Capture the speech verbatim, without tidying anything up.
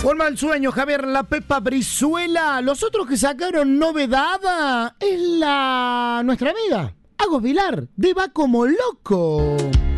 Un mal sueño, Javier La Pepa Brizuela. Los otros que sacaron novedad es la nuestra amiga Agos Vilar, de Va Como Loco.